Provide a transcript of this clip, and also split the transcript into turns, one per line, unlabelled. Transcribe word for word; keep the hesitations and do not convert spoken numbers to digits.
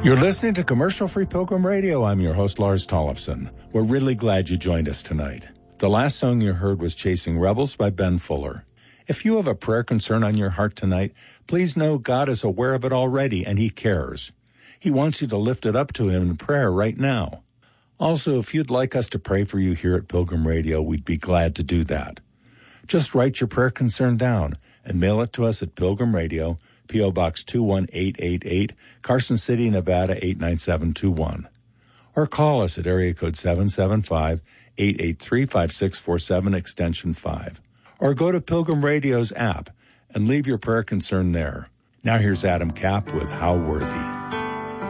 You're listening to Commercial-Free Pilgrim Radio. I'm your host, Lars Tollefson. We're really glad you joined us tonight. The last song you heard was Chasing Rebels by Ben Fuller. If you have a prayer concern on your heart tonight, please know God is aware of it already and He cares. He wants you to lift it up to Him in prayer right now. Also, if you'd like us to pray for you here at Pilgrim Radio, we'd be glad to do that. Just write your prayer concern down and mail it to us at Pilgrim Radio, P O. Box two one eight eight eight, Carson City, Nevada eight nine seven two one. Or call us at area code seven seven five, eight eight three, five six four seven, extension five. Or go to Pilgrim Radio's app and leave your prayer concern there. Now here's Adam Kapp with How Worthy.